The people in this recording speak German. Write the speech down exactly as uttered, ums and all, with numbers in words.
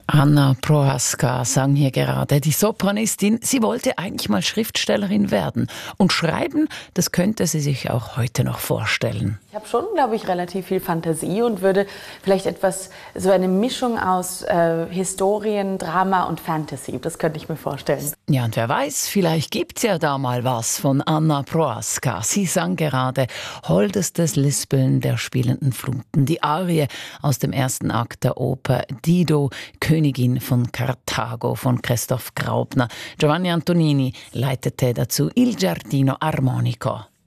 Anna Prohaska sang hier gerade. Die Sopranistin, sie wollte eigentlich mal Schriftstellerin werden. Und schreiben, das könnte sie sich auch heute noch vorstellen. Ich habe schon, glaube ich, relativ viel Fantasie und würde vielleicht etwas, so eine Mischung aus äh, Historien, Drama und Fantasy, das könnte ich mir vorstellen. Ja, und wer weiß, vielleicht gibt's ja da mal was von Anna Prohaska. Sie sang gerade Holdestes Lispeln der spielenden Fluten, die Arie aus dem ersten Akt der Oper Dido, Königin von Karthago von Christoph Graupner. Giovanni Antonini leitete dazu Il Giardino Armonico.